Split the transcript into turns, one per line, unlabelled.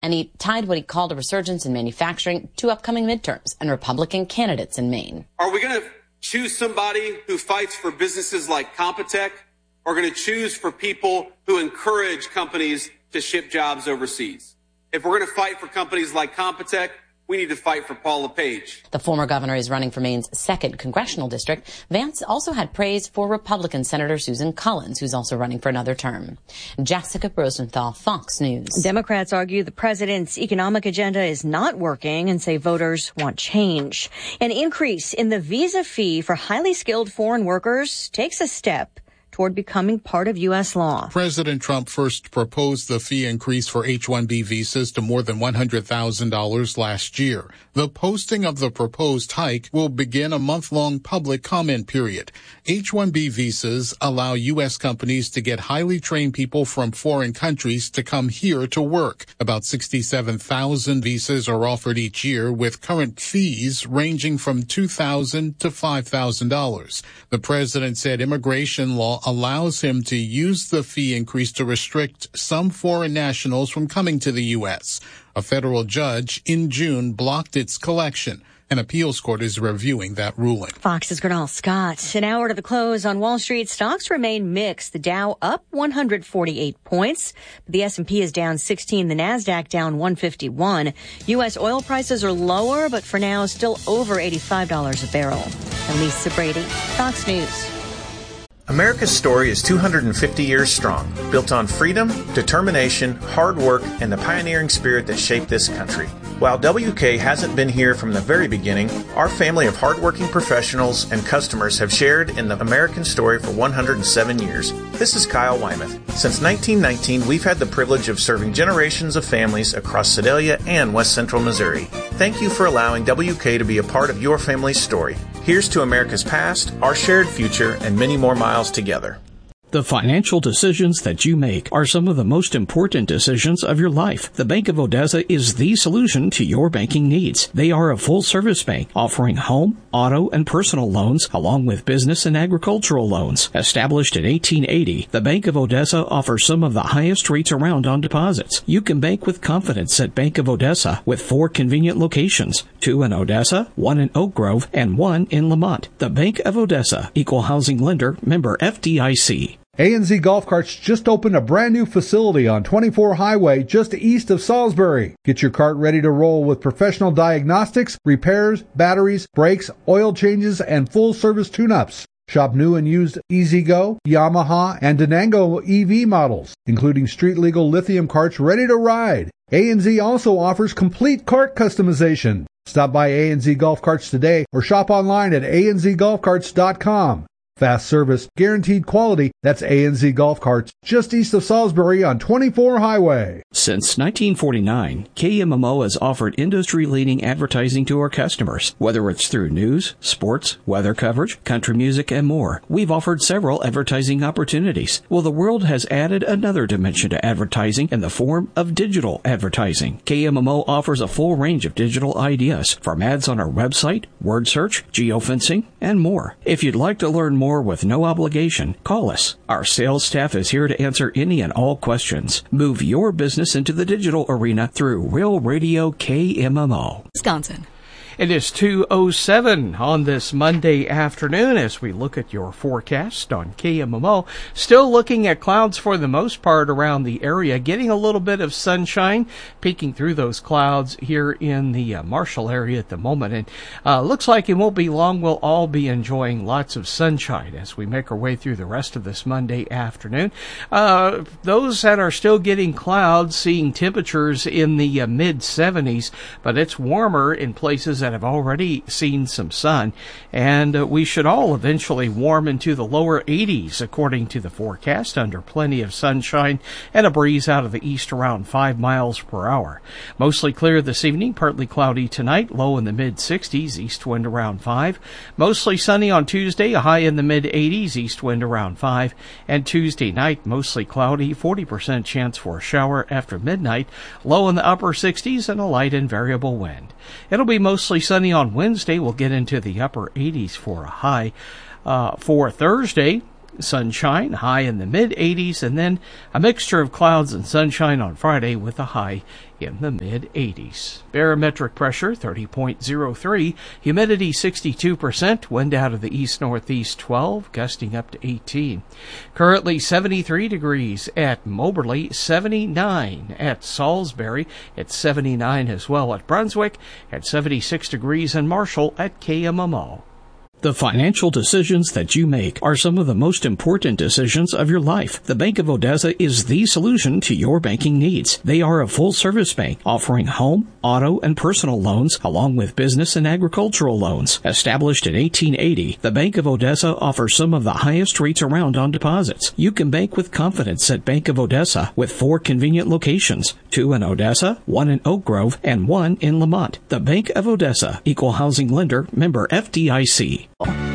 And he tied what he called a resurgence in manufacturing to upcoming midterms and Republican candidates in Maine.
Are we going to choose somebody who fights for businesses like Computech, or going to choose for people who encourage companies to ship jobs overseas? If we're going to fight for companies like Computech, we need to fight for Paul LePage.
The former governor is running for Maine's 2nd congressional district. Vance also had praise for Republican Senator Susan Collins, who's also running for another term. Jessica Rosenthal, Fox News.
Democrats argue the president's economic agenda is not working and say voters want change. An increase in the visa fee for highly skilled foreign workers takes a step toward becoming part of U.S. law.
President Trump first proposed the fee increase for H-1B visas to more than $100,000 last year. The posting of the proposed hike will begin a month-long public comment period. H-1B visas allow U.S. companies to get highly trained people from foreign countries to come here to work. About 67,000 visas are offered each year, with current fees ranging from $2,000 to $5,000. The president said immigration law allows him to use the fee increase to restrict some foreign nationals from coming to the U.S. A federal judge in June blocked its collection. An appeals court is reviewing that ruling.
Fox's Gernal Scott. An hour to the close on Wall Street. Stocks remain mixed. The Dow up 148 points. The S&P is down 16. The Nasdaq down 151. U.S. oil prices are lower, but for now still over $85 a barrel. And Lisa Brady, Fox News.
America's story is 250 years strong, built on freedom, determination, hard work, and the pioneering spirit that shaped this country. While WK hasn't been here from the very beginning, our family of hardworking professionals and customers have shared in the American story for 107 years. This is Kyle Wymuth. Since 1919, we've had the privilege of serving generations of families across Sedalia and West Central Missouri. Thank you for allowing WK to be a part of your family's story. Here's to America's past, our shared future, and many more miles together.
The financial decisions that you make are some of the most important decisions of your life. The Bank of Odessa is the solution to your banking needs. They are a full-service bank offering home, auto, and personal loans along with business and agricultural loans. Established in 1880, the Bank of Odessa offers some of the highest rates around on deposits. You can bank with confidence at Bank of Odessa with 4 convenient locations, 2 in Odessa, 1 in Oak Grove, and 1 in Lamont. The Bank of Odessa, Equal Housing Lender, member FDIC.
A&Z Golf Carts just opened a brand new facility on 24 Highway just east of Salisbury. Get your cart ready to roll with professional diagnostics, repairs, batteries, brakes, oil changes, and full-service tune-ups. Shop new and used E-Z-Go, Yamaha, and Denango EV models, including street-legal lithium carts ready to ride. A&Z also offers complete cart customization. Stop by A&Z Golf Carts today or shop online at anzgolfcarts.com. Fast service, guaranteed quality. That's A&Z Golf Carts, just east of Salisbury on 24 Highway.
Since 1949, KMMO has offered industry-leading advertising to our customers. Whether it's through news, sports, weather coverage, country music, and more, we've offered several advertising opportunities. Well, the world has added another dimension to advertising in the form of digital advertising. KMMO offers a full range of digital ideas, from ads on our website, word search, geofencing, and more. If you'd like to learn more with no obligation, call us. Our sales staff is here to answer any and all questions. Move your business into the digital arena through Real Radio KMMO.
Wisconsin.
It is 2:07 on this Monday afternoon as we look at your forecast on KMMO. Still looking at clouds for the most part around the area, getting a little bit of sunshine peeking through those clouds here in the Marshall area at the moment. And looks like it won't be long. We'll all be enjoying lots of sunshine as we make our way through the rest of this Monday afternoon. Those that are still getting clouds, seeing temperatures in the mid-70s, but it's warmer in places that have already seen some sun, and we should all eventually warm into the lower 80s according to the forecast, under plenty of sunshine and a breeze out of the east around 5 miles per hour. Mostly clear this evening, partly cloudy tonight, low in the mid-60s, east wind around 5. Mostly sunny on Tuesday, a high in the mid-80s, east wind around 5. And Tuesday night, mostly cloudy, 40% chance for a shower after midnight, low in the upper 60s and a light and variable wind. It'll be mostly sunny on Wednesday. We'll get into the upper 80s for a high. For Thursday, sunshine, high in the mid-80s, and then a mixture of clouds and sunshine on Friday with a high in the mid-80s. Barometric pressure 30.03, humidity 62%, wind out of the east-northeast 12, gusting up to 18. Currently 73 degrees at Moberly, 79 at Salisbury, at 79 as well at Brunswick, at 76 degrees in Marshall at KMMO.
The financial decisions that you make are some of the most important decisions of your life. The Bank of Odessa is the solution to your banking needs. They are a full-service bank offering home, auto, and personal loans along with business and agricultural loans. Established in 1880, the Bank of Odessa offers some of the highest rates around on deposits. You can bank with confidence at Bank of Odessa with 4 convenient locations, 2 in Odessa, 1 in Oak Grove, and 1 in Lamont. The Bank of Odessa, Equal Housing Lender, member FDIC.